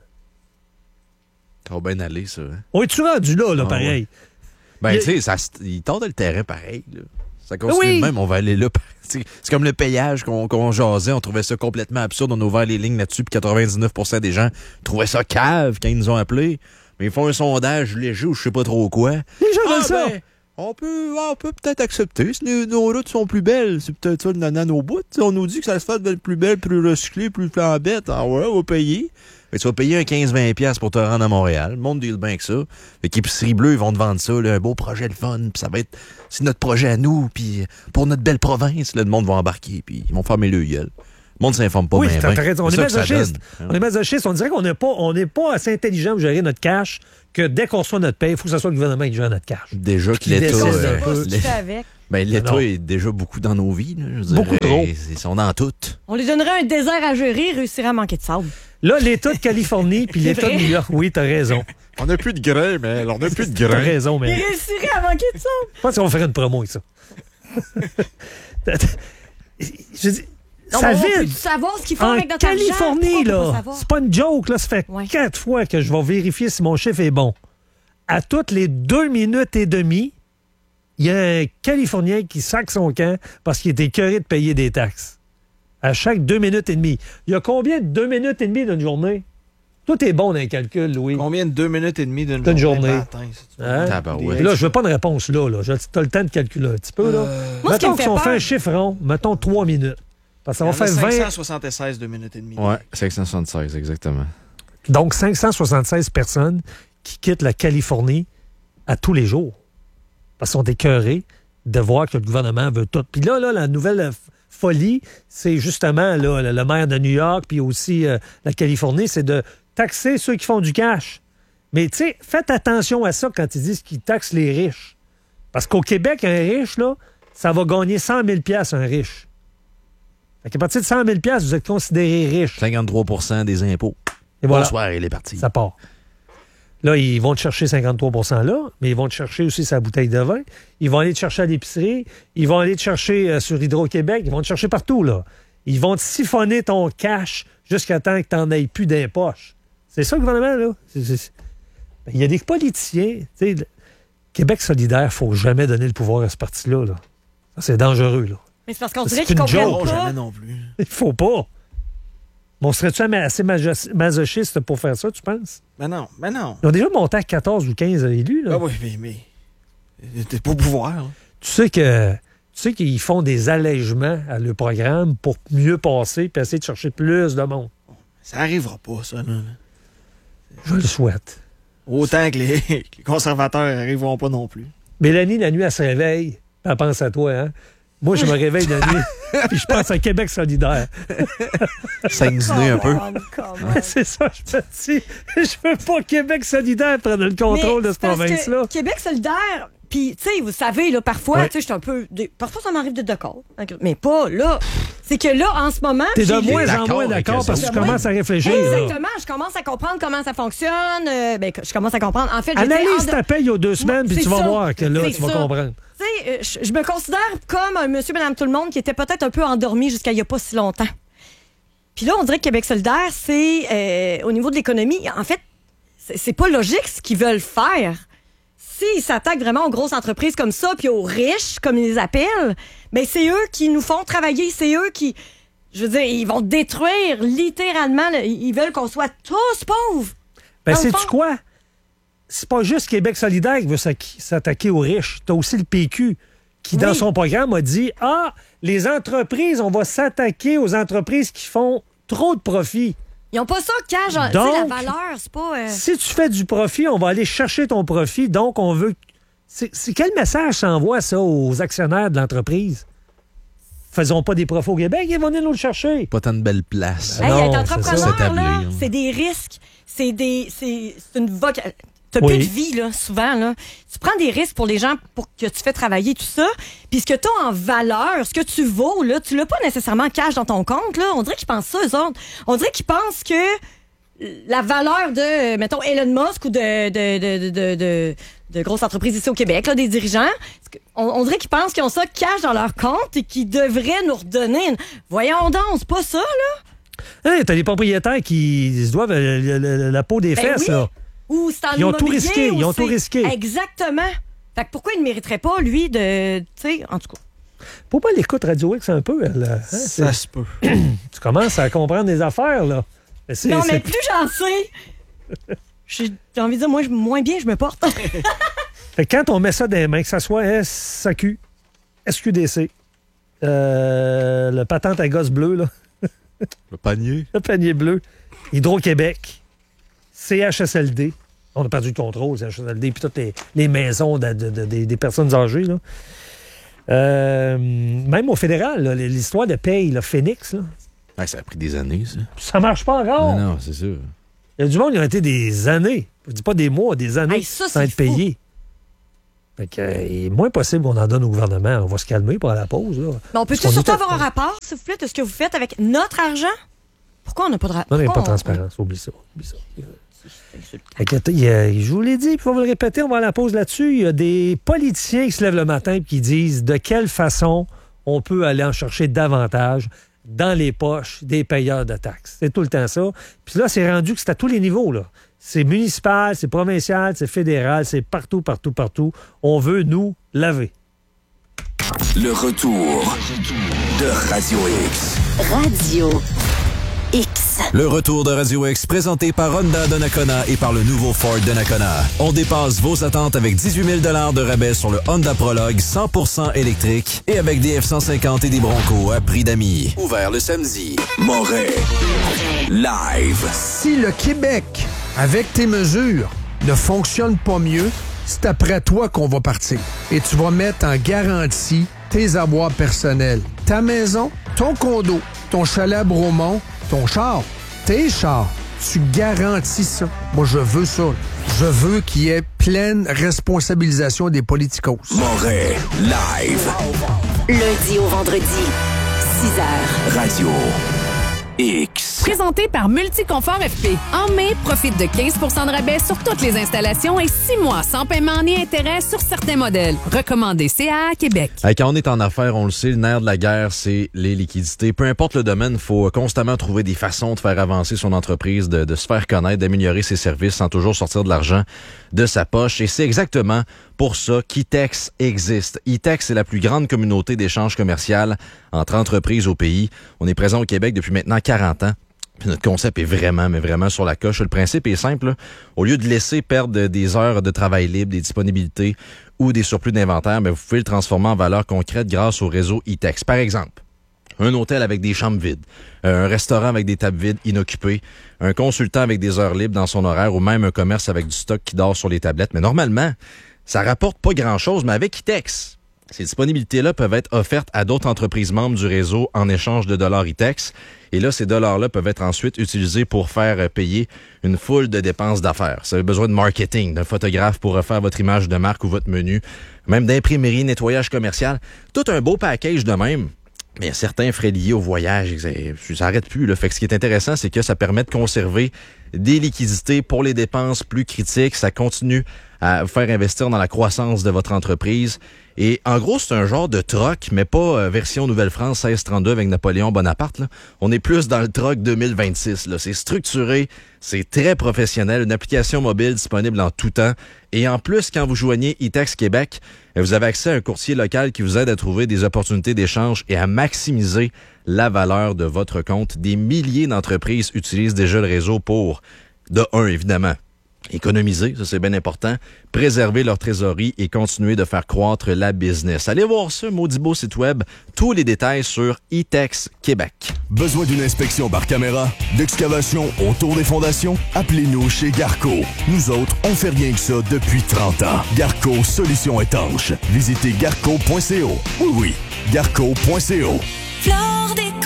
Ça va bien aller, ça. hein? On est-tu rendu là, là, Ah, pareil? Ben, Il- tu sais, ça se- il tord le terrain pareil. Là. Ça continue Oui. de même, on va aller là. C'est c'est comme le payage qu'on qu'on jasait, on trouvait ça complètement absurde. On a ouvert les lignes là-dessus, puis quatre-vingt-dix-neuf pour cent des gens trouvaient ça cave quand ils nous ont appelés. Mais ils font un sondage léger ou je sais pas trop quoi. Les gens Ah, veulent ça. ben, on peut, on peut peut-être accepter. Si nos, nos routes sont plus belles, c'est peut-être ça le nana nos bouts. T'sais, on nous dit que ça se fait d'être plus belle, plus recyclée, plus flambette. Ah ouais, on va payer. Fait que tu vas payer un quinze vingt piastres pour te rendre à Montréal. Le monde deal bien que ça. Fait qu'Épicerie Bleue, ils vont te vendre ça, là, un beau projet de fun. Puis ça va être, c'est notre projet à nous. Puis pour notre belle province, là, le monde va embarquer. Puis ils vont fermer le gueule. Le monde s'informe pas Oui, bien. t'as ben. raison. On C'est est ça que ça masochiste. donne. On est masochiste. On dirait qu'on n'est pas, on n'est pas assez intelligent pour gérer notre cash que dès qu'on reçoit notre paye, il faut que ce soit le gouvernement qui gère notre cash. Déjà que Qui l'État. décide euh, un Pas ce l'É- qu'il fait avec. ben, Non. l'État est déjà beaucoup dans nos vies. Là, je veux dire, Beaucoup trop. euh, Ils sont dans toutes. On lui donnerait un désert à gérer, il réussirait à manquer de sable. Là, l'État de Californie puis C'est l'État de vrai? New York, oui, t'as raison. On n'a plus de grains, mais on n'a plus de T'as raison, Il mais réussirait à manquer de sable. je pense qu'on va faire une promo avec ça. Je dis, Non, ça mais on vide. peut savoir ce qu'ils font En avec notre argent? Californie, Pourquoi on peut là, pas savoir? c'est pas une joke, là. Ça fait Ouais. quatre fois que je vais vérifier si mon chiffre est bon. À toutes les deux minutes et demie, il y a un Californien qui sac son camp parce qu'il était écœuré de payer des taxes. À chaque deux minutes et demie. Il y a combien de deux minutes et demie d'une journée? Tout est bon dans les calculs, Louis. Combien de deux minutes et demie d'une D'une journée? journée. par matin, si tu veux? Hein? Tabarouette. Là, je veux pas une réponse là. là. Tu as le temps de calculer un petit peu. Là. Euh, Moi, ce qui mettons me que fait si on fait peur- un chiffre rond, mettons trois minutes. Parce que ça il y va en a faire vingt. cinq cent soixante-seize deux minutes et demie. Ouais, cinq cent soixante-seize, exactement. Donc, cinq cent soixante-seize personnes qui quittent la Californie à tous les jours. Parce qu'ils sont écœurés de voir que le gouvernement veut tout. Puis là, là la nouvelle euh, folie, c'est justement là, le, le maire de New York, puis aussi euh, la Californie, c'est de taxer ceux qui font du cash. Mais tu sais, faites attention à ça quand ils disent qu'ils taxent les riches. Parce qu'au Québec, un riche, là, ça va gagner cent mille piastres un riche. Fait qu'à partir de cent mille piastres, vous êtes considéré riche. cinquante-trois pour cent des impôts. Et voilà. Bonsoir, il est parti. Ça part. Là, ils vont te chercher cinquante-trois pour cent là, mais ils vont te chercher aussi sa bouteille de vin. Ils vont aller te chercher à l'épicerie. Ils vont aller te chercher euh, sur Hydro-Québec. Ils vont te chercher partout, là. Ils vont te siphonner ton cash jusqu'à temps que tu n'en aies plus d'un poche. C'est ça, le gouvernement, là. C'est- c'est- Ben, il y a des politiciens. Tu sais, le- Québec solidaire, il ne faut jamais donner le pouvoir à ce parti-là, là. Ça, c'est dangereux, là. Mais c'est parce qu'on C'est dirait qu'ils une comprennent joke. Non, pas. jamais non plus. Il faut pas. Mais on serait-tu assez maso- masochiste pour faire ça, tu penses? Ben non, ben non. Ils ont déjà monté à quatorze ou quinze élus, là. Ah oui, mais, mais t'es pas au pouvoir. Là. Tu sais que Tu sais qu'ils font des allègements à le programme pour mieux passer et essayer de chercher plus de monde. Ça arrivera pas, ça. Là. Je le souhaite. Autant que les, que les conservateurs n'arriveront pas non plus. Mélanie, la nuit, elle se réveille. Elle pense à toi, hein? Moi, je me réveille la nuit, puis je pense à Québec solidaire. Ça exonère un peu. C'est ça, je me dis. Je veux pas Québec solidaire prendre le contrôle Mais de cette parce que province-là. Québec solidaire, puis, tu sais, vous savez, là, parfois, Ouais. tu sais, je suis un peu. des- Parfois, ça m'arrive d'être d'accord. Mais pas là. C'est que là, en ce moment. T'es de j'ai lu- moins en d'accord moins avec d'accord eux parce que tu autres. commences à réfléchir. là. Exactement. Je commence à comprendre comment ça fonctionne. euh, ben, je commence à comprendre. En fait, j'étais Analyse en de- ta paye il y a deux semaines, puis C'est tu vas ça. voir que là, C'est tu vas ça. comprendre. Tu sais, euh, je, je me considère comme un monsieur, madame, tout le monde qui était peut-être un peu endormi jusqu'à il n'y a pas si longtemps. Puis là, on dirait que Québec solidaire, c'est euh, au niveau de l'économie, en fait, c'est, c'est pas logique ce qu'ils veulent faire. S'ils s'attaquent vraiment aux grosses entreprises comme ça, puis aux riches, comme ils les appellent, ben c'est eux qui nous font travailler, c'est eux qui, je veux dire, ils vont détruire littéralement, le- ils veulent qu'on soit tous pauvres. Ben, Dans le sais-tu fond- quoi? C'est pas juste Québec solidaire qui veut s'ac- s'attaquer aux riches. T'as aussi le P Q qui, dans Oui. son programme, a dit « Ah, les entreprises, on va s'attaquer aux entreprises qui font trop de profit. Ils ont pas ça cash, tu sais, Donc- la valeur, c'est pas... euh, Si tu fais du profit, on va aller chercher ton profit. Donc, on veut... » C'est c'est quel message s'envoie, ça, aux actionnaires de l'entreprise? Faisons pas des profits au Québec, ils vont venir nous le chercher. Pas tant de belles places. Ah Hey, non, être c'est entrepreneur, ça. là, S'établir. c'est des risques. C'est des. C'est c'est une vocation. T'as Oui. plus de vie, là, souvent, là. Tu prends des risques pour les gens pour que tu fais travailler tout ça. Puis ce que tu as en valeur, ce que tu vaux, là, tu l'as pas nécessairement cash dans ton compte, là. On dirait qu'ils pensent ça, eux autres. On dirait qu'ils pensent que la valeur de, mettons, Elon Musk ou de, de, de, de, de, de, de grosses entreprises ici au Québec, là, des dirigeants, on, on dirait qu'ils pensent qu'ils ont ça cash dans leur compte et qu'ils devraient nous redonner. une- Voyons donc, c'est pas ça, là. Hein, t'as des propriétaires qui se doivent euh, le- le- la peau des Ben fesses, oui. là. Ou c'est en Ils ont tout immobilier, risqué, ou ils ont tout c'est- risqué. Exactement. Fait que pourquoi il ne mériterait pas, lui, de. Tu sais, en tout cas. Pourquoi elle écoute Radio X un peu, elle? hein? Ça se peut. Tu commences à comprendre des affaires, là. Mais c'est- Non, mais c'est- plus j'en sais, j'ai j'ai envie de dire, moi, je- moins bien je me porte. Fait que quand on met ça dans les mains, que ça soit S A Q, S Q D C, euh, le patente à gosse bleu, là, Le panier. le panier bleu, Hydro-Québec, C H S L D, on a perdu le contrôle, C H S L D, puis toutes les, les maisons de- de- de- des, des personnes âgées, là. Euh, même au fédéral, là, l'histoire de paye, le Phoenix, là, Ah, ça a pris des années, ça. ça marche pas encore. Non, non, c'est sûr. Il y a du monde qui a été des années, je dis pas des mois, des années, Hey, ça, sans c'est être fou. payé. Fait que, euh, il est moins possible qu'on en donne au gouvernement. On va se calmer pour la pause. Là. Mais on peut Parce qu'on surtout est- avoir un rapport, s'il vous plaît, de ce que vous faites avec notre argent? Pourquoi on n'a pas de rapport? Non, il n'y a pas de transparence. Oublie ça. Oublie ça. Fait que, il y a- je vous l'ai dit, puis on va le répéter, on va à la pause là-dessus. Il y a des politiciens qui se lèvent le matin et qui disent de quelle façon on peut aller en chercher davantage dans les poches des payeurs de taxes. C'est tout le temps ça. Puis là, c'est rendu que c'est à tous les niveaux, là. C'est municipal, c'est provincial, c'est fédéral, c'est partout, partout, partout. On veut nous laver. Le retour de Radio X. Radio X. Le retour de Radio X présenté par Honda Donnacona et par le nouveau Ford Donnacona. On dépasse vos attentes avec dix-huit mille dollars de rabais sur le Honda Prologue cent pour cent électrique et avec des F cent cinquante et des Bronco à prix d'amis. Ouvert le samedi. Moret. Live. Si le Québec, avec tes mesures, ne fonctionne pas mieux, c'est après toi qu'on va partir. Et tu vas mettre en garantie tes avoirs personnels. Ta maison, ton condo, ton chalet à Bromont, ton char, tes chars. Tu garantis ça. Moi, je veux ça. Je veux qu'il y ait pleine responsabilisation des politicos. Moret. Live. Lundi au vendredi, six heures. Radio X. Présenté par Multiconfort F P. En mai, profite de quinze pour cent de rabais sur toutes les installations et six mois sans paiement ni intérêt sur certains modèles. Recommandé C A A Québec. Hey, quand on est en affaires, on le sait, le nerf de la guerre, c'est les liquidités. Peu importe le domaine, il faut constamment trouver des façons de faire avancer son entreprise, de, de se faire connaître, d'améliorer ses services sans toujours sortir de l'argent de sa poche. Et c'est exactement pour ça qu'E-Tex existe. E-Tex, c'est la plus grande communauté d'échanges commercial entre entreprises au pays. On est présent au Québec depuis maintenant quarante ans. Puis notre concept est vraiment, mais vraiment sur la coche. Le principe est simple, là. Au lieu de laisser perdre des heures de travail libre, des disponibilités ou des surplus d'inventaire, bien, vous pouvez le transformer en valeur concrète grâce au réseau E-Tex. Par exemple, un hôtel avec des chambres vides, un restaurant avec des tables vides inoccupées, un consultant avec des heures libres dans son horaire ou même un commerce avec du stock qui dort sur les tablettes. Mais normalement, ça rapporte pas grand-chose, mais avec E-Tex, ces disponibilités-là peuvent être offertes à d'autres entreprises membres du réseau en échange de dollars E-Tex. Et là, ces dollars-là peuvent être ensuite utilisés pour faire payer une foule de dépenses d'affaires. Si vous avez besoin de marketing, d'un photographe pour refaire votre image de marque ou votre menu, même d'imprimerie, nettoyage commercial, tout un beau package de même. Mais il y a certains frais liés au voyage, ça n'arrête plus. Là. Fait que ce qui est intéressant, c'est que ça permet de conserver des liquidités pour les dépenses plus critiques. Ça continue à vous faire investir dans la croissance de votre entreprise. Et en gros, c'est un genre de troc, mais pas euh, version Nouvelle-France seize trente-deux avec Napoléon Bonaparte. Là. On est plus dans le troc deux mille vingt-six. Là. C'est structuré, c'est très professionnel, une application mobile disponible en tout temps. Et en plus, quand vous joignez E-Tex Québec, vous avez accès à un courtier local qui vous aide à trouver des opportunités d'échange et à maximiser la valeur de votre compte. Des milliers d'entreprises utilisent déjà le réseau pour, de un, évidemment, économiser, ça c'est bien important, préserver leur trésorerie et continuer de faire croître la business. Allez voir ça, maudit beau site web, tous les détails sur E-Tex Québec. Besoin d'une inspection par caméra, d'excavation autour des fondations? Appelez-nous chez Garco. Nous autres, on fait rien que ça depuis trente ans. Garco, solution étanche. Visitez garco point c o. Oui, oui, garco point c o. Flore Déco.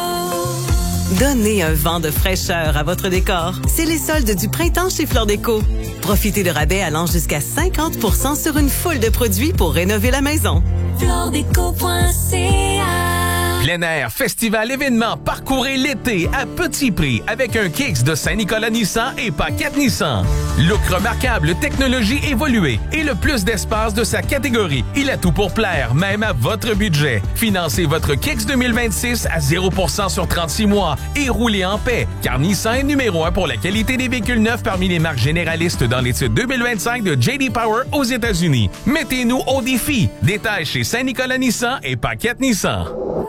Donnez un vent de fraîcheur à votre décor. C'est les soldes du printemps chez Flore Déco. Profitez de rabais allant jusqu'à cinquante pour cent sur une foule de produits pour rénover la maison. flore déco point c a. Plein air, festival, événement, parcourez l'été à petit prix avec un Kicks de Saint-Nicolas Nissan et Paquette Nissan. Look remarquable, technologie évoluée et le plus d'espace de sa catégorie. Il a tout pour plaire, même à votre budget. Financez votre Kicks deux mille vingt-six à zéro pour cent sur trente-six mois et roulez en paix, car Nissan est numéro un pour la qualité des véhicules neufs parmi les marques généralistes dans l'étude deux mille vingt-cinq de J D Power aux États-Unis. Mettez-nous au défi. Détails chez Saint-Nicolas Nissan et Paquette Nissan.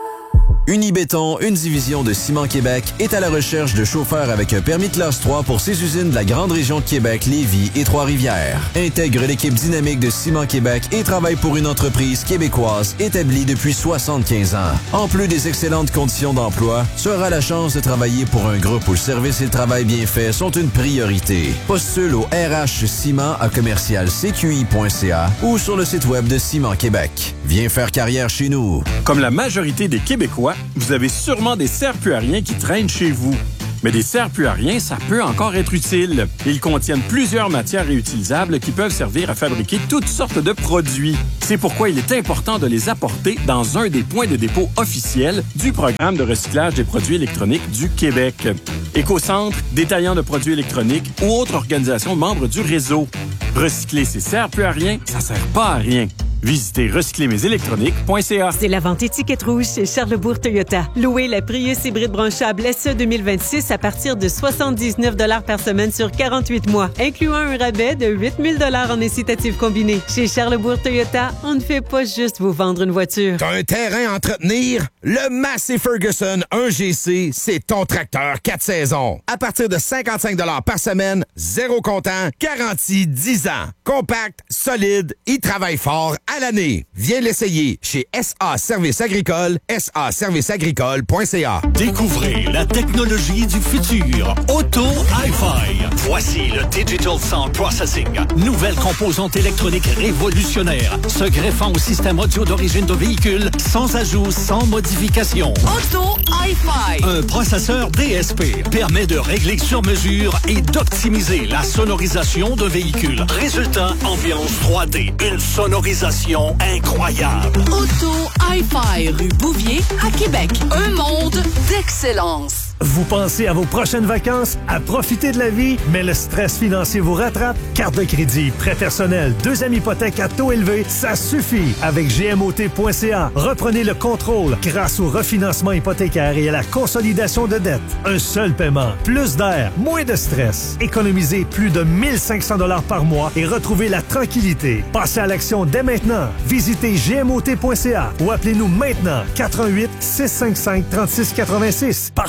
Unibéton, une division de Ciment Québec, est à la recherche de chauffeurs avec un permis classe trois pour ses usines de la grande région de Québec, Lévis et Trois-Rivières. Intègre l'équipe dynamique de Ciment Québec et travaille pour une entreprise québécoise établie depuis soixante-quinze ans. En plus des excellentes conditions d'emploi, tu auras la chance de travailler pour un groupe où le service et le travail bien fait sont une priorité. Postule au R H Ciment à commercial c q i point c a ou sur le site web de Ciment Québec. Viens faire carrière chez nous. Comme la majorité des Québécois, vous avez sûrement des serre-plus-à-rien qui traînent chez vous. Mais des serre-plus-à-rien, ça peut encore être utile. Ils contiennent plusieurs matières réutilisables qui peuvent servir à fabriquer toutes sortes de produits. C'est pourquoi il est important de les apporter dans un des points de dépôt officiels du programme de recyclage des produits électroniques du Québec. Écocentre, détaillant de produits électroniques ou autres organisations membres du réseau. Recycler ces serre-plus-à-rien, ça sert pas à rien. Visitez recycler mes électroniques point c a. C'est la vente étiquette rouge chez Charlesbourg Toyota. Louez la Prius hybride branchable S E deux mille vingt-six à partir de soixante-dix-neuf dollars par semaine sur quarante-huit mois, incluant un rabais de huit mille dollars en incitatif combiné. Chez Charlesbourg Toyota, on ne fait pas juste vous vendre une voiture. T'as un terrain à entretenir? Le Massey Ferguson un G C, c'est ton tracteur quatre saisons. À partir de cinquante-cinq dollars par semaine, zéro comptant, garantie dix ans. Compact, solide, il travaille fort à l'année. Viens l'essayer chez S A Service Agricole, s a service agricole point c a. Découvrez la technologie du futur. Auto Hi-Fi. Voici le Digital Sound Processing. Nouvelle composante électronique révolutionnaire, se greffant au système audio d'origine de véhicule, sans ajout, sans modification. Auto Hi-Fi. Un processeur D S P permet de régler sur mesure et d'optimiser la sonorisation de véhicules. Résultat, ambiance trois D. Une sonorisation incroyable. Auto Hi-Fi, rue Bouvier, à Québec. Un monde d'excellence. Vous pensez à vos prochaines vacances, à profiter de la vie, mais le stress financier vous rattrape? Carte de crédit, prêt personnel, deuxième hypothèque à taux élevé, ça suffit. Avec G M O T point C A, reprenez le contrôle grâce au refinancement hypothécaire et à la consolidation de dettes. Un seul paiement, plus d'air, moins de stress. Économisez plus de mille cinq cents dollars par mois et retrouvez la tranquillité. Passez à l'action dès maintenant. Visitez G M O T point C A ou appelez-nous maintenant quatre un huit, six cinq cinq, trois six huit six partout au Québec.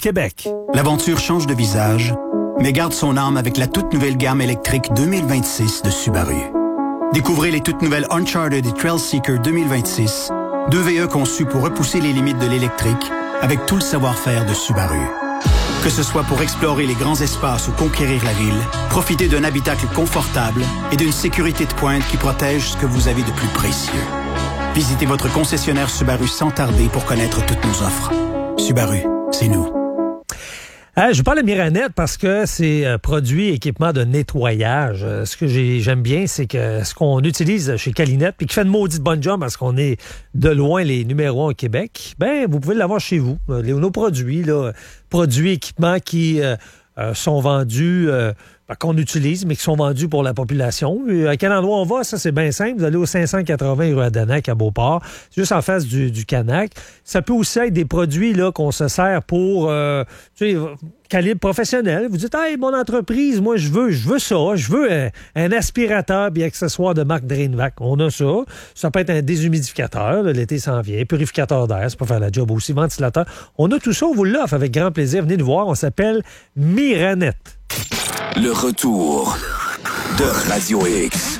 Québec. L'aventure change de visage, mais garde son âme avec la toute nouvelle gamme électrique deux mille vingt-six de Subaru. Découvrez les toutes nouvelles Uncharted et Trailseeker deux mille vingt-six, deux V E conçus pour repousser les limites de l'électrique avec tout le savoir-faire de Subaru. Que ce soit pour explorer les grands espaces ou conquérir la ville, profitez d'un habitacle confortable et d'une sécurité de pointe qui protège ce que vous avez de plus précieux. Visitez votre concessionnaire Subaru sans tarder pour connaître toutes nos offres. Subaru, c'est nous. Euh, je vous parle de Miranette parce que c'est euh, produit équipement de nettoyage. Euh, ce que j'ai, j'aime bien, c'est que ce qu'on utilise chez Calinette puis qui fait de maudite bonne job parce qu'on est de loin les numéros un au Québec, ben vous pouvez l'avoir chez vous. Euh, les, nos produits, là, produits, équipements qui euh, euh, sont vendus, euh, ben, qu'on utilise, mais qui sont vendus pour la population. Euh, à quel endroit on va? Ça, c'est bien simple. Vous allez au cinq cent quatre-vingts rue Adanac à Beauport, c'est juste en face du, du Canac. Ça peut aussi être des produits là, qu'on se sert pour euh, tu sais, calibre professionnel. Vous dites, hey, mon entreprise, moi, je veux, je veux ça. Je veux un, un aspirateur et accessoire de marque Drainvac. On a ça. Ça peut être un déshumidificateur. Là, l'été s'en vient. Purificateur d'air, c'est pour faire la job aussi. Ventilateur. On a tout ça. On vous l'offre avec grand plaisir. Venez nous voir. On s'appelle Miranette. Le retour de Radio X.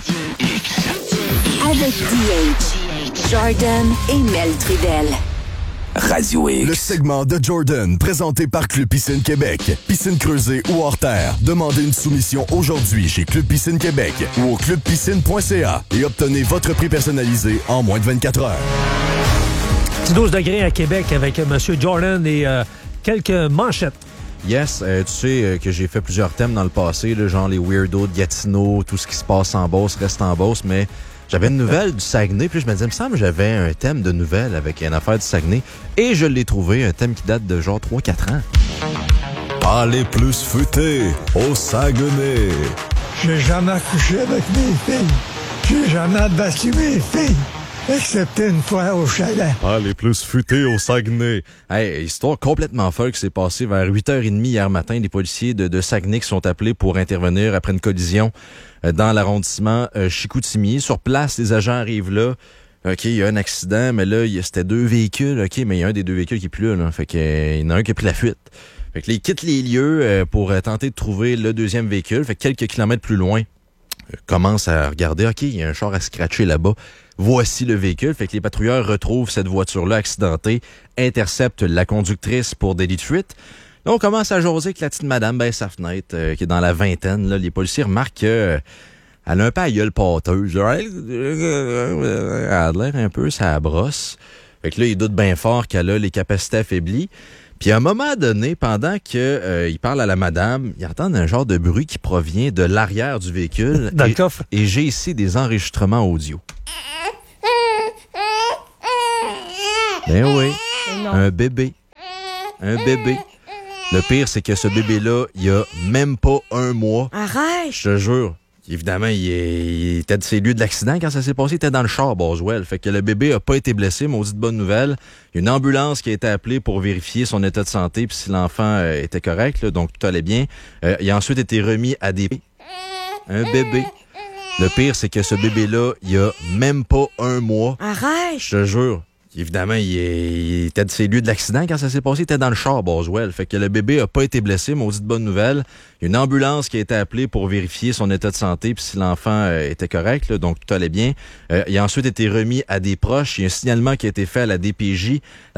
Avec D H, Jordan et Mel Trudel. Radio X. Le segment de Jordan, présenté par Club Piscine Québec. Piscine creusée ou hors terre. Demandez une soumission aujourd'hui chez Club Piscine Québec ou au club piscine point c a et obtenez votre prix personnalisé en moins de vingt-quatre heures. Petit douze degrés à Québec avec M. Jordan et euh, quelques manchettes. Yes, euh, tu sais euh, que j'ai fait plusieurs thèmes dans le passé, là, genre les weirdos de Gatineau, tout ce qui se passe en Beauce reste en Beauce, mais j'avais une nouvelle du Saguenay, puis je me disais, il me semble que j'avais un thème de nouvelles avec une affaire du Saguenay, et je l'ai trouvé, un thème qui date de genre trois quatre ans. Pas les plus futés au Saguenay. J'ai jamais couché avec mes filles. J'ai jamais battu mes filles. Excepté une fois au chalet. Ah, les plus futés au Saguenay. Hey, histoire complètement folle qui s'est passée vers huit heures trente hier matin. Les policiers de, de Saguenay qui sont appelés pour intervenir après une collision euh, dans l'arrondissement euh, Chicoutimi. Sur place, les agents arrivent là. OK, il y a un accident, mais là, y a, c'était deux véhicules. OK, mais il y a un des deux véhicules qui est plus là. là. Fait que, euh, il y en a un qui a pris la fuite. Fait que là, ils quittent les lieux euh, pour euh, tenter de trouver le deuxième véhicule. Fait que quelques kilomètres plus loin, euh, commencent à regarder. OK, il y a un char à scratcher là-bas. Voici le véhicule. Fait que les patrouilleurs retrouvent cette voiture-là accidentée, interceptent la conductrice pour délit de fuite. Là, on commence à jaser avec la petite madame baisse sa fenêtre, euh, qui est dans la vingtaine. Là, les policiers remarquent qu'elle euh, a un peu à gueule pâteuse. Genre, elle a l'air un peu, ça brosse. Fait que là, ils doutent bien fort qu'elle a les capacités affaiblies. Puis à un moment donné, pendant que euh, il parle à la madame, il entend un genre de bruit qui provient de l'arrière du véhicule. Dans et, le coffre. Et j'ai ici des enregistrements audio. Ben oui, un bébé. Un bébé. Le pire, c'est que ce bébé-là, il y a même pas un mois. Arrête! Je te jure. Évidemment, il, est, il était de ses lieux de l'accident quand ça s'est passé. Il était dans le char, Boswell. Fait que le bébé a pas été blessé, maudite bonne nouvelle. Il y a une ambulance qui a été appelée pour vérifier son état de santé puis si l'enfant euh, était correct, là, donc tout allait bien. Euh, il a ensuite été remis à des... Un bébé. Le pire, c'est que ce bébé-là, il y a même pas un mois. Arrête! Je te jure. Évidemment, il, est, il était de ses lieux de l'accident quand ça s'est passé. Il était dans le char, Boswell. Fait que le bébé a pas été blessé, maudite bonne nouvelle. Il y a une ambulance qui a été appelée pour vérifier son état de santé puis si l'enfant euh, était correct, là, donc tout allait bien. Euh, il a ensuite été remis à des proches. Il y a un signalement qui a été fait à la D P J.